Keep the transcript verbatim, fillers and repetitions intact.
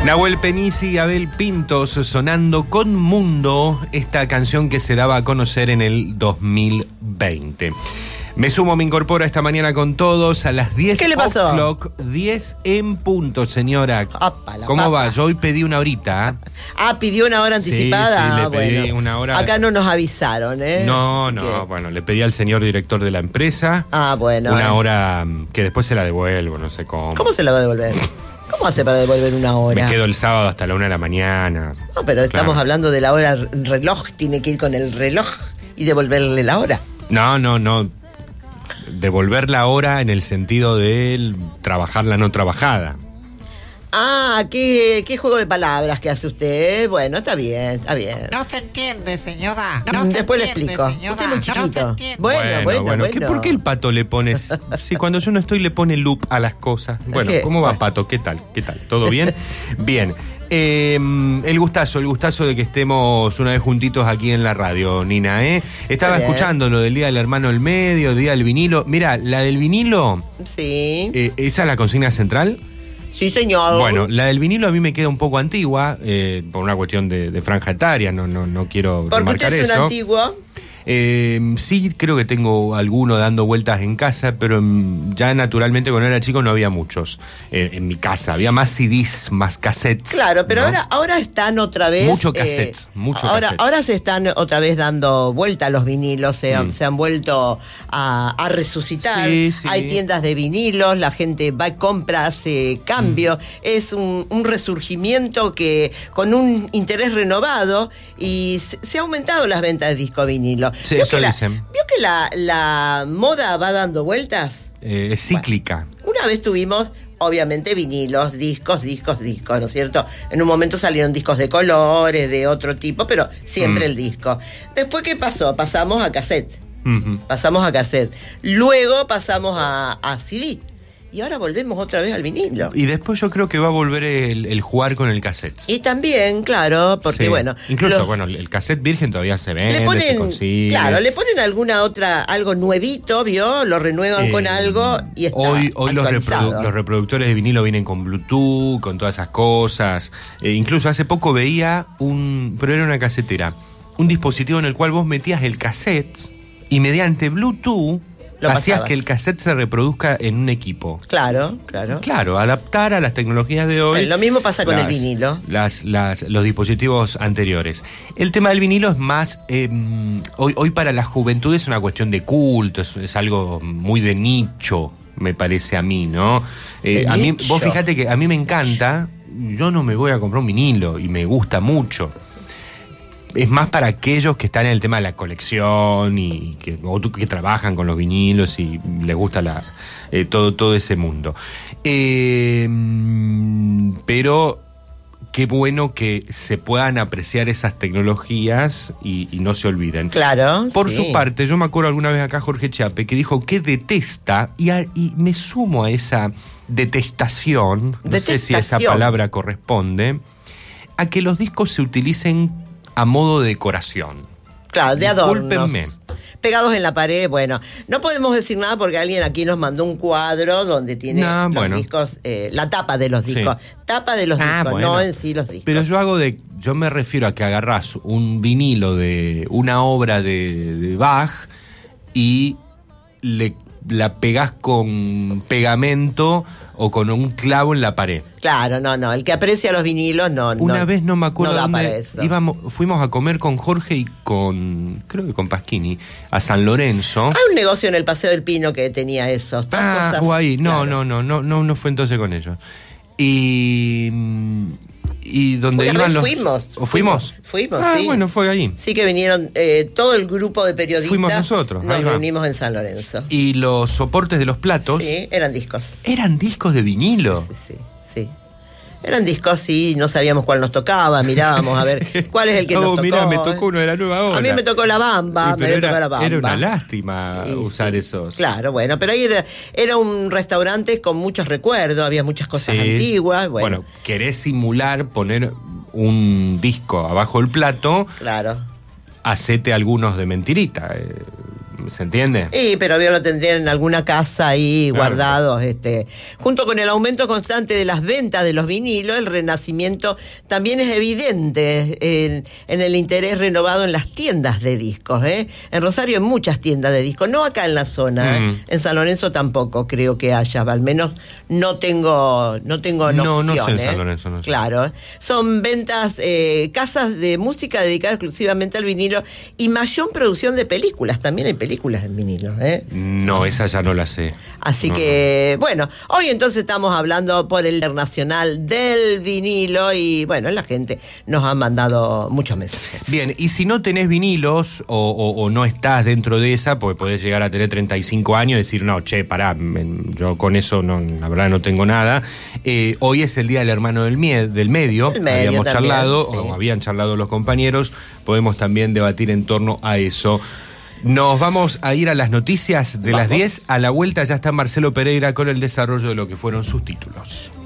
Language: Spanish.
Nahuel Penici y Abel Pintos sonando con Mundo, esta canción que se daba a conocer en el dos mil veinte. Me sumo, me incorporo esta mañana con todos a las diez. ¿Qué le pasó? O'clock, diez en punto, señora. Opa, ¿Cómo papa. va? Yo hoy pedí una horita. ¿eh? Ah, pidió una hora anticipada. Sí, sí, le Ah, pedí bueno. una hora. Acá no nos avisaron, ¿eh? No, Así no, que- bueno, le pedí al señor director de la empresa Ah, bueno. una eh. hora que después se la devuelvo, no sé cómo. ¿Cómo se la va a devolver? ¿Cómo hace para devolver una hora? Me quedo el sábado hasta la una de la mañana. No, pero estamos Claro. hablando de la hora reloj. Tiene que ir con el reloj y devolverle la hora. No, no, no. Devolver la hora en el sentido de trabajar la no trabajada. Ah, ¿qué, qué juego de palabras que hace usted? Bueno, está bien, está bien. No se entiende, señora. Mm, No se Después le entiende, explico. señora. Usted es muy No se chiquito. entiende. Bueno, bueno, bueno. ¿Qué- ¿Por qué el Pato le pones? Si cuando yo no estoy le pone loop a las cosas. Bueno, que- ¿cómo va, bueno. Pato? ¿Qué tal? ¿Qué tal? ¿Todo bien? Bien. Eh, el gustazo, el gustazo de que estemos una vez juntitos aquí en la radio, Nina, ¿eh? Estaba Está bien. escuchando lo del Día del Hermano del Medio, el Día del Vinilo. Mira, la del vinilo, Sí, eh, ¿esa es la consigna central? sí, señor. Bueno, la del vinilo a mí me queda un poco antigua, eh, por una cuestión de, de franja etaria, no, no, no quiero Porque remarcar usted es un eso. antiguo. Eh, sí, creo que tengo alguno dando vueltas en casa, pero mm, ya naturalmente cuando era chico no había muchos eh, en mi casa. Había más C Ds, más cassettes. Claro, pero ¿no? ahora, ahora están otra vez. Mucho cassettes, mucho ahora, cassettes. ahora se están otra vez dando vuelta los vinilos, se, han- Mm. se han vuelto a, a resucitar. Sí, sí. Hay tiendas de vinilos, la gente va y compra, hace cambio. Mm. Es un, un resurgimiento que con un interés renovado y se, se ha aumentado las ventas de disco vinilo. Sí, ¿Vio eso que la- dicen. ¿Vio que la, la moda va dando vueltas? Eh, es cíclica. Una vez tuvimos, obviamente, vinilos, discos, discos, discos, ¿no es cierto? En un momento salieron discos de colores, de otro tipo, pero siempre Mm. el disco. Después, ¿qué pasó? Pasamos a cassette. Ujú. Pasamos a cassette. Luego pasamos a, a C D. Y ahora volvemos otra vez al vinilo. Y después yo creo que va a volver el, el jugar con el cassette. Y también, claro, porque Sí. bueno. Incluso, los- bueno, el cassette virgen todavía se vende, le se ponen, consigue. claro, le ponen alguna otra, algo nuevito, ¿vio? Lo renuevan Eh, con algo y está Hoy, hoy los, actualizado. reprodu- los reproductores de vinilo vienen con Bluetooth, con todas esas cosas. Eh, incluso hace poco veía un, pero era una casetera, un dispositivo en el cual vos metías el cassette y mediante Bluetooth Lo hacías pasabas. que el cassette se reproduzca en un equipo. Claro, claro. Claro, adaptar a las tecnologías de hoy. Eh, lo mismo pasa con el vinilo. Las, las, los dispositivos anteriores. El tema del vinilo es más, eh, hoy, hoy para la juventud es una cuestión de culto, es, es algo muy de nicho, me parece a mí, ¿no? Eh, De a mí, nicho. vos fíjate que a mí me encanta, yo no me voy a comprar un vinilo y me gusta mucho. Es más para aquellos que están en el tema de la colección y que, o tú que trabajan con los vinilos y les gusta la, eh, todo, todo ese mundo. Eh, pero qué bueno que se puedan apreciar esas tecnologías y, y no se olviden. Claro. Por sí. su parte, yo me acuerdo alguna vez acá Jorge Chape que dijo que detesta, y, a- y me sumo a esa detestación, no sé si esa Detestación. palabra corresponde, a que los discos se utilicen a modo de decoración. Claro, de adornos. Discúlpenme. Pegados en la pared, bueno. No podemos decir nada porque alguien aquí nos mandó un cuadro donde tiene No, los bueno. discos, eh, la tapa de los Sí. discos. Tapa de los Ah, discos, bueno. no en sí los discos. Pero yo hago de, yo me refiero a que agarrás un vinilo de una obra de, de Bach y le la pegás con pegamento o con un clavo en la pared. Claro, no, no. El que aprecia los vinilos, no. Una no, vez no me acuerdo no da para dónde eso. íbamos, fuimos a comer con Jorge y con, creo que con Pasquini, a San Lorenzo. Hay un negocio en el Paseo del Pino que tenía esos. todas Ah, cosas, o ahí, no, claro. no, no, no, no, no fue entonces con ellos. Y y donde Una iban vez los fuimos. ¿O fuimos? Fuimos, Ah, sí. bueno, fue ahí. Sí que vinieron eh, todo el grupo de periodistas. Fuimos nosotros, Nos ahí va. reunimos en San Lorenzo. Y los soportes de los platos Sí, eran discos. eran discos de vinilo. Sí, sí, sí, sí. Eran discos, sí, no sabíamos cuál nos tocaba, mirábamos a ver cuál es el que Oh, nos tocó. mirá, me tocó uno de la nueva hora. A mí me tocó la bamba, Sí, me pero tocó era, la bamba. era una lástima Sí, usar sí. esos. Claro, bueno, pero ahí era, era un restaurante con muchos recuerdos, había muchas cosas Sí. antiguas. Bueno, Bueno, querés simular poner un disco abajo del plato, claro. hacete algunos de mentirita. eh, ¿Se entiende? Sí, pero yo lo tendrían en alguna casa ahí Claro. guardados. Este. Junto con el aumento constante de las ventas de los vinilos, el renacimiento también es evidente en, en el interés renovado en las tiendas de discos. ¿eh? En Rosario hay muchas tiendas de discos, no acá en la zona, Mm. ¿eh? En San Lorenzo tampoco creo que haya, al menos no tengo, no tengo No, noción. no sé en ¿eh? San Lorenzo, no sé. Claro, ¿eh? Son ventas, eh, casas de música dedicadas exclusivamente al vinilo y mayor producción de películas, también hay películas en vinilo, ¿eh? No, esa ya no la sé. Así No, que, bueno, hoy entonces estamos hablando por el Internacional del Vinilo y, bueno, la gente nos ha mandado muchos mensajes. Bien, y si no tenés vinilos o, o- o no estás dentro de esa, porque podés llegar a tener treinta y cinco años y decir, no, che, pará, me- yo con eso no, la verdad no tengo nada. Eh, hoy es el Día del Hermano del, mie- del Medio, El medio habíamos también, charlado, sí. o habían charlado los compañeros, podemos también debatir en torno a eso. Nos vamos a ir a las noticias de las Vamos. diez. A la vuelta ya está Marcelo Pereira con el desarrollo de lo que fueron sus títulos.